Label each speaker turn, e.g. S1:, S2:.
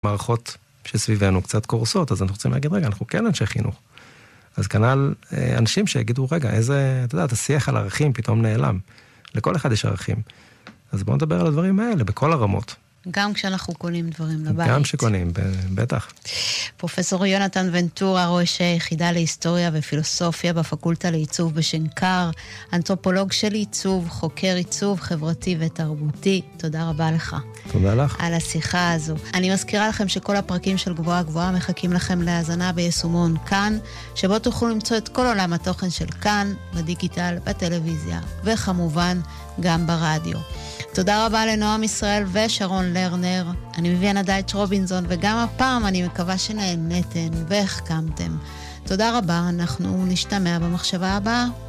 S1: מערכות שסביבנו קצת קורסות, אז אנחנו רוצים להגיד, רגע, אנחנו כן אנשי חינוך. אז כנ"ל אנשים שיגידו, רגע, איזה, אתה יודע, השיח על ערכים פתאום נעלם. לכל אחד יש ערכים. אז בואו נדבר על הדברים האלה, בכל הרמות.
S2: גם כשאנחנו קונים דברים לבית.
S1: גם שקונים, בטח.
S2: פרופסור יונתן ונטורה, ראש היחידה להיסטוריה ופילוסופיה בפקולטה לעיצוב בשנקר, אנתרופולוג של עיצוב, חוקר עיצוב חברתי ותרבותי. תודה רבה לך.
S1: תודה לך.
S2: על השיחה הזו. אני מזכירה לכם שכל הפרקים של גבוהה גבוהה מחכים לכם להאזנה ביישומון כאן, שבו תוכלו למצוא את כל עולם התוכן של כאן, בדיגיטל, בטלוויזיה, וכמובן גם ברדיו. תודה רבה לנועם ישראל ושרון לרנר. אני מבינה דייטש רובינזון, וגם הפעם אני מקווה שנהנתם והחכמתם. תודה רבה, אנחנו נשתמע במחשבה הבאה.